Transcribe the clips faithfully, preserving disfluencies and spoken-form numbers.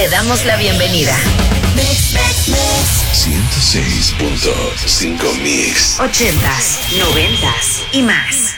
Te damos la bienvenida. ciento seis punto cinco Mix. Ochentas, noventas y más.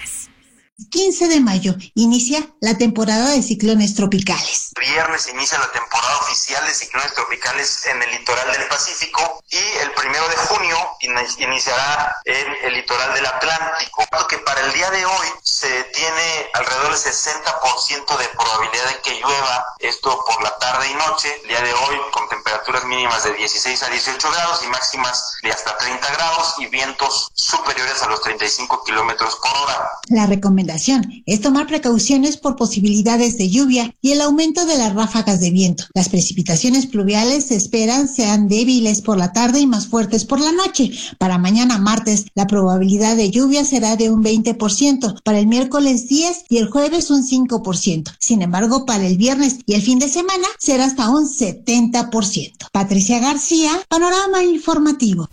quince de mayo inicia la temporada de ciclones tropicales. Viernes inicia la temporada oficial de ciclones tropicales en el litoral del Pacífico y el primero de junio in- iniciará en el litoral del Atlántico. Porque para el día de hoy se tiene alrededor del sesenta por ciento de probabilidad de que llueva, esto por la tarde y noche. El día de hoy con temperaturas mínimas de dieciséis a dieciocho grados y máximas de hasta treinta grados y vientos superiores a los treinta y cinco kilómetros por hora. La recomendación es tomar precauciones por posibilidades de lluvia y el aumento de las ráfagas de viento. Las precipitaciones pluviales se esperan sean débiles por la tarde y más fuertes por la noche. Para mañana martes, la probabilidad de lluvia será de un veinte por ciento, para el miércoles diez y el jueves un cinco por ciento. Sin embargo, para el viernes y el fin de semana será hasta un setenta por ciento. Patricia García, Panorama Informativo.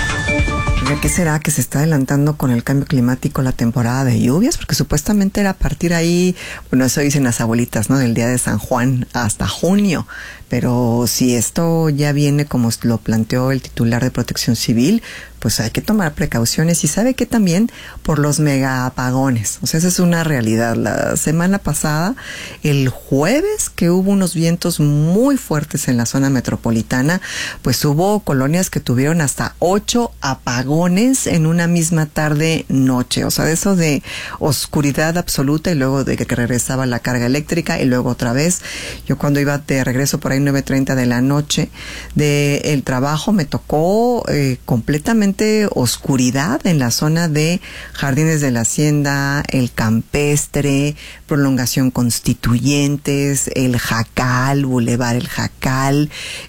¿Qué será que se está adelantando con el cambio climático la temporada de lluvias? Porque supuestamente era a partir ahí, bueno, eso dicen las abuelitas, ¿no? Del día de San Juan hasta junio. Pero si esto ya viene como lo planteó el titular de Protección Civil, pues hay que tomar precauciones. Y sabe que también por los mega apagones. O sea, esa es una realidad. La semana pasada, el jueves, que hubo unos vientos muy fuertes en la zona metropolitana, pues hubo colonias que tuvieron hasta ocho apagones en una misma tarde-noche. O sea, de eso de oscuridad absoluta y luego de que regresaba la carga eléctrica y luego otra vez. Yo cuando iba de regreso por ahí nueve treinta de la noche del trabajo me tocó eh, completamente oscuridad en la zona de Jardines de la Hacienda, el Campestre, Prolongación Constituyentes, el Jacal, Boulevard El Jacal,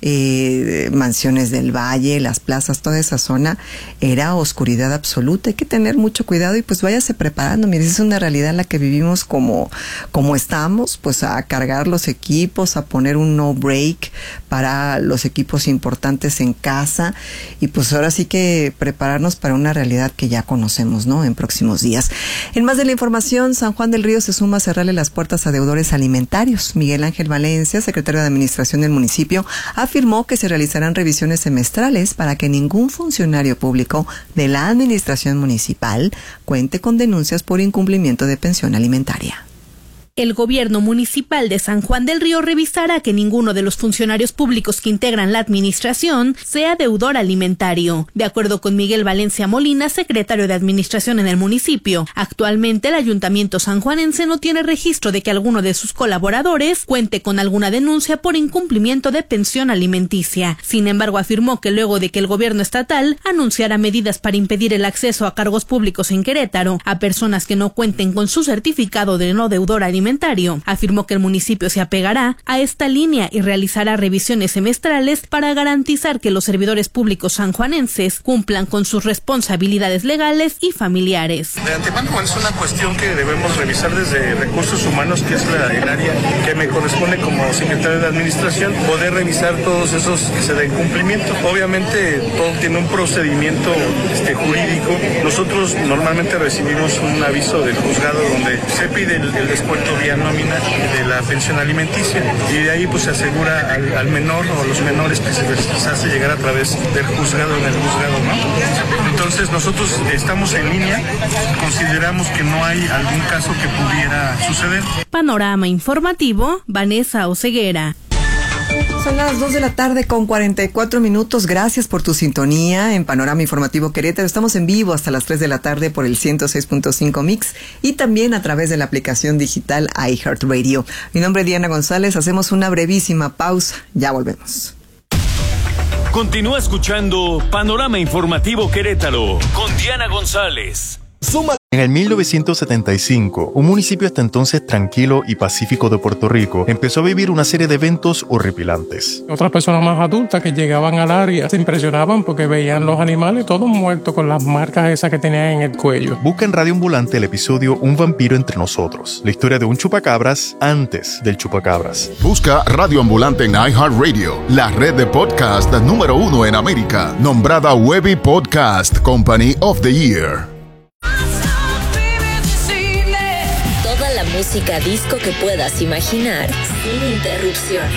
eh, Mansiones del Valle, las plazas, toda esa zona era oscuridad absoluta. Hay que tener mucho cuidado y pues váyase preparando. Mire, es una realidad en la que vivimos como, como estamos, pues a cargar los equipos, a poner un no break para los equipos importantes en casa y pues ahora sí que prepararnos para una realidad que ya conocemos, ¿no? En próximos días. En más de la información, San Juan del Río se suma a cerrarle las puertas a deudores alimentarios. Miguel Ángel Valencia, secretario de Administración del municipio, afirmó que se realizarán revisiones semestrales para que ningún funcionario público de la administración municipal cuente con denuncias por incumplimiento de pensión alimentaria. El gobierno municipal de San Juan del Río revisará que ninguno de los funcionarios públicos que integran la administración sea deudor alimentario. De acuerdo con Miguel Valencia Molina, secretario de Administración en el municipio, actualmente el ayuntamiento sanjuanense no tiene registro de que alguno de sus colaboradores cuente con alguna denuncia por incumplimiento de pensión alimenticia. Sin embargo, afirmó que luego de que el gobierno estatal anunciara medidas para impedir el acceso a cargos públicos en Querétaro a personas que no cuenten con su certificado de no deudor alimentario, afirmó que el municipio se apegará a esta línea y realizará revisiones semestrales para garantizar que los servidores públicos sanjuanenses cumplan con sus responsabilidades legales y familiares. De antemano es una cuestión que debemos revisar desde recursos humanos, que es la, el área que me corresponde como secretario de administración, poder revisar todos esos que se den cumplimiento. Obviamente todo tiene un procedimiento este, jurídico. Nosotros normalmente recibimos un aviso del juzgado donde se pide el, el descuento vía nómina de la pensión alimenticia y de ahí pues se asegura al, al menor o los menores que se les hace llegar a través del juzgado en el juzgado, ¿no? Entonces nosotros estamos en línea, consideramos que no hay algún caso que pudiera suceder. Panorama Informativo, Vanessa Oseguera. Son las dos de la tarde con cuarenta y cuatro minutos. Gracias por tu sintonía en Panorama Informativo Querétaro. Estamos en vivo hasta las tres de la tarde por el ciento seis punto cinco Mix y también a través de la aplicación digital iHeartRadio. Mi nombre es Diana González. Hacemos una brevísima pausa. Ya volvemos. Continúa escuchando Panorama Informativo Querétaro con Diana González. Suma. En el mil novecientos setenta y cinco, un municipio hasta entonces tranquilo y pacífico de Puerto Rico empezó a vivir una serie de eventos horripilantes. Otras personas más adultas que llegaban al área se impresionaban porque veían los animales todos muertos con las marcas esas que tenían en el cuello. Busca en Radio Ambulante el episodio Un vampiro entre nosotros, la historia de un chupacabras antes del chupacabras. Busca Radio Ambulante en iHeartRadio, la red de podcast número uno en América, nombrada Webby Podcast Company of the Year. Música disco que puedas imaginar sin interrupciones.